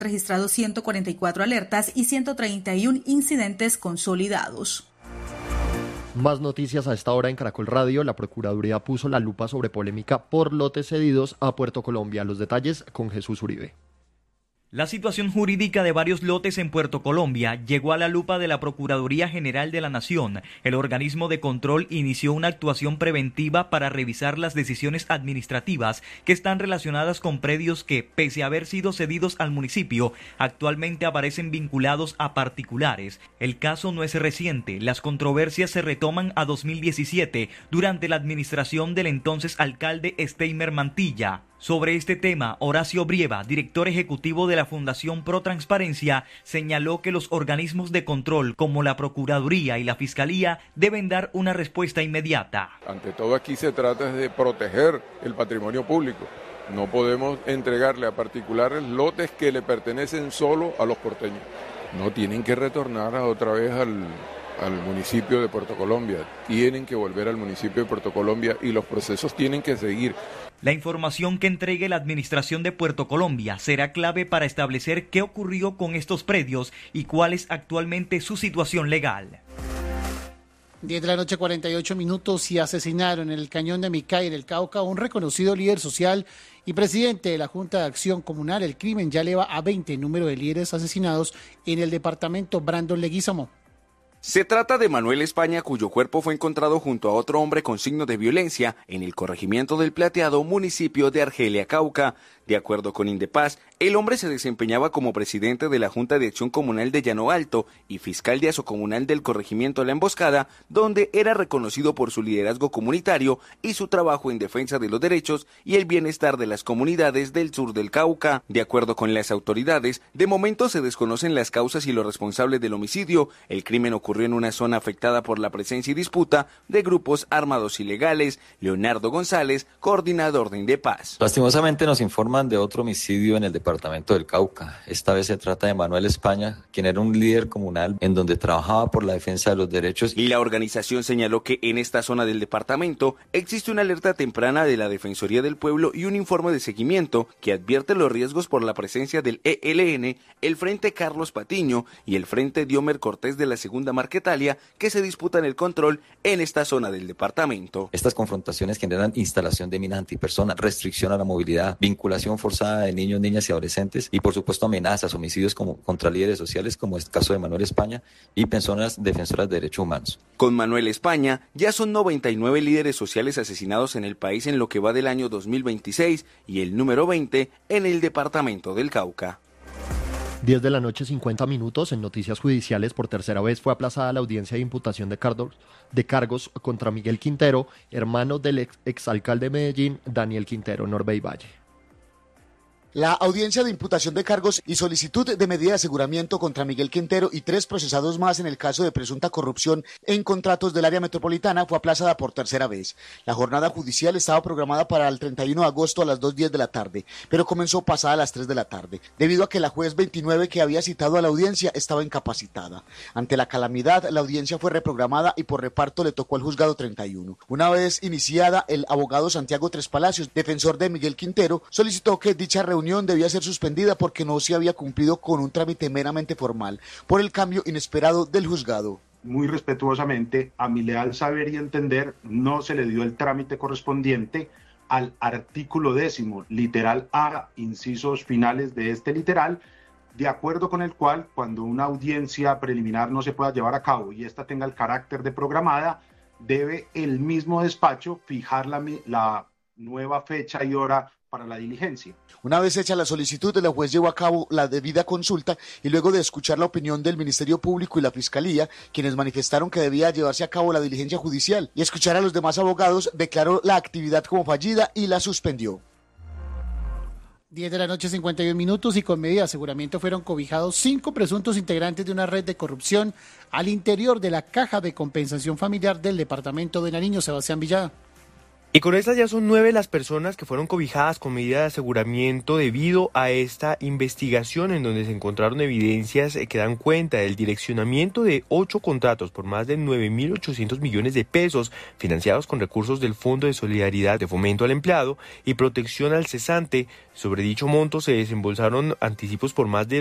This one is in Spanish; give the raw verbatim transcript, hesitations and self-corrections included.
registrado ciento cuarenta y cuatro alertas y ciento treinta y uno incidentes consolidados. Más noticias a esta hora en Caracol Radio. La Procuraduría puso la lupa sobre polémica por lotes cedidos a Puerto Colombia. Los detalles con Jesús Uribe. La situación jurídica de varios lotes en Puerto Colombia llegó a la lupa de la Procuraduría General de la Nación. El organismo de control inició una actuación preventiva para revisar las decisiones administrativas que están relacionadas con predios que, pese a haber sido cedidos al municipio, actualmente aparecen vinculados a particulares. El caso no es reciente, las controversias se retoman a dos mil diecisiete, durante la administración del entonces alcalde Steimer Mantilla. Sobre este tema, Horacio Brieva, director ejecutivo de la Fundación Pro Transparencia, señaló que los organismos de control como la Procuraduría y la Fiscalía deben dar una respuesta inmediata. Ante todo aquí se trata de proteger el patrimonio público. No podemos entregarle a particulares lotes que le pertenecen solo a los porteños. No tienen que retornar a otra vez al, al municipio de Puerto Colombia. Tienen que volver al municipio de Puerto Colombia y los procesos tienen que seguir. La información que entregue la Administración de Puerto Colombia será clave para establecer qué ocurrió con estos predios y cuál es actualmente su situación legal. diez de la noche, cuarenta y ocho minutos, y asesinaron en el cañón de Micay, en el Cauca, a un reconocido líder social y presidente de la Junta de Acción Comunal. El crimen ya eleva a veinte el número de líderes asesinados en el departamento. Brandon Leguízamo. Se trata de Manuel España, cuyo cuerpo fue encontrado junto a otro hombre con signos de violencia en el corregimiento del Plateado, municipio de Argelia, Cauca. De acuerdo con Indepaz, el hombre se desempeñaba como presidente de la Junta de Acción Comunal de Llano Alto y fiscal de asocomunal del corregimiento La Emboscada, donde era reconocido por su liderazgo comunitario y su trabajo en defensa de los derechos y el bienestar de las comunidades del sur del Cauca. De acuerdo con las autoridades, de momento se desconocen las causas y los responsables del homicidio. El crimen ocurrió en una zona afectada por la presencia y disputa de grupos armados ilegales. Leonardo González, coordinador de Indepaz. Lastimosamente nos informan de otro homicidio en el departamento del Cauca. Esta vez se trata de Manuel España, quien era un líder comunal en donde trabajaba por la defensa de los derechos. Y la organización señaló que en esta zona del departamento existe una alerta temprana de la Defensoría del Pueblo y un informe de seguimiento que advierte los riesgos por la presencia del E L N, el Frente Carlos Patiño y el Frente Diomer Cortés de la Segunda Marquetalia, que se disputan el control en esta zona del departamento. Estas confrontaciones generan instalación de minas antipersona, restricción a la movilidad, vinculación forzada de niños, niñas y adolescentes y por supuesto amenazas, homicidios como contra líderes sociales como es el caso de Manuel España y personas defensoras de derechos humanos. Con Manuel España ya son noventa y nueve líderes sociales asesinados en el país en lo que va del año dos mil veintiséis y el número veinte en el departamento del Cauca. diez de la noche, cincuenta minutos. En noticias judiciales, por tercera vez fue aplazada la audiencia de imputación de cargos, de cargos contra Miguel Quintero, hermano del ex, exalcalde de Medellín, Daniel Quintero, Norbey Valle. La audiencia de imputación de cargos y solicitud de medida de aseguramiento contra Miguel Quintero y tres procesados más en el caso de presunta corrupción en contratos del área metropolitana fue aplazada por tercera vez. La jornada judicial estaba programada para el treinta y uno de agosto a las dos y diez de la tarde, pero comenzó pasada a las tres de la tarde, debido a que la juez veintinueve que había citado a la audiencia estaba incapacitada. Ante la calamidad, la audiencia fue reprogramada y por reparto le tocó al juzgado treinta y uno. Una vez iniciada, el abogado Santiago Tres Palacios, defensor de Miguel Quintero, solicitó que dicha reunión debía ser suspendida porque no se había cumplido con un trámite meramente formal por el cambio inesperado del juzgado. Muy respetuosamente, a mi leal saber y entender, no se le dio el trámite correspondiente al artículo décimo, literal A, incisos finales de este literal, de acuerdo con el cual, cuando una audiencia preliminar no se pueda llevar a cabo y esta tenga el carácter de programada, debe el mismo despacho fijar la, la nueva fecha y hora para la diligencia. Una vez hecha la solicitud, la juez llevó a cabo la debida consulta y luego de escuchar la opinión del Ministerio Público y la Fiscalía, quienes manifestaron que debía llevarse a cabo la diligencia judicial, y escuchar a los demás abogados, declaró la actividad como fallida y la suspendió. diez de la noche, cincuenta y uno minutos, y con medida de aseguramiento fueron cobijados cinco presuntos integrantes de una red de corrupción al interior de la Caja de Compensación Familiar del departamento de Nariño. Sebastián Villada. Y con estas ya son nueve las personas que fueron cobijadas con medida de aseguramiento debido a esta investigación en donde se encontraron evidencias que dan cuenta del direccionamiento de ocho contratos por más de nueve mil ochocientos millones de pesos financiados con recursos del Fondo de Solidaridad de Fomento al Empleado y Protección al Cesante. Sobre dicho monto se desembolsaron anticipos por más de